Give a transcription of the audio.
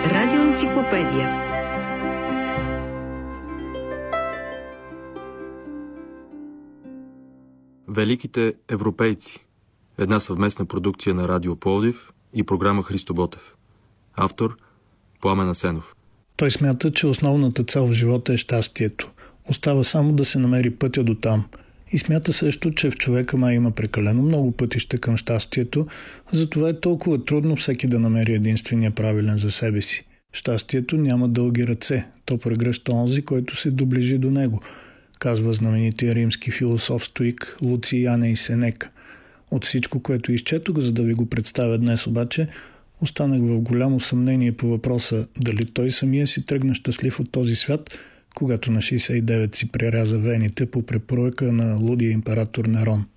Радиоенциклопедия. Великите европейци. Една съвместна продукция на Радио Пловдив и програма Христо Ботев. Автор Пламен Асенов. Той смята, че основната цел в живота е щастието. Остава само да се намери пътя до там. И смята също, че в човека май има прекалено много пътища към щастието, затова е толкова трудно всеки да намери единствения правилен за себе си. Щастието няма дълги ръце, то прегръща онзи, който се доближи до него, казва знаменития римски философ стоик Луцияне Сенека. От всичко, което изчетох, за да ви го представя днес обаче, останах в голямо съмнение по въпроса дали той самия си тръгна щастлив от този свят, когато на 69 си преряза вените по препоръка на лудия император Нерон.